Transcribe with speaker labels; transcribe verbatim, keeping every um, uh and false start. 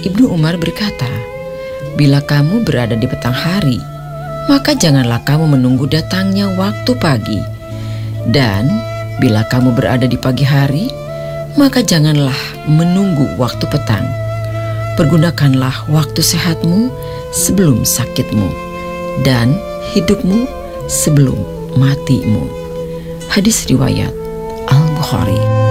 Speaker 1: Ibnu Umar berkata, "Bila kamu berada di petang hari, maka janganlah kamu menunggu datangnya waktu pagi. Dan bila kamu berada di pagi hari, maka janganlah menunggu waktu petang. Pergunakanlah waktu sehatmu sebelum sakitmu, dan hidupmu sebelum matimu." Hadis riwayat Al-Bukhari.